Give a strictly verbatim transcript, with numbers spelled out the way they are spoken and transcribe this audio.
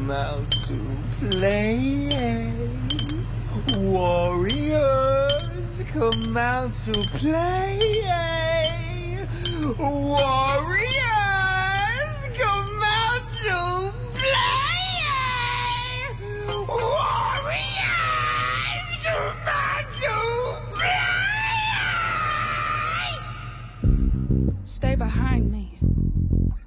come out to play. Warriors, come out to play. Warriors, come out to play. Warriors, come out to play. Stay behind me.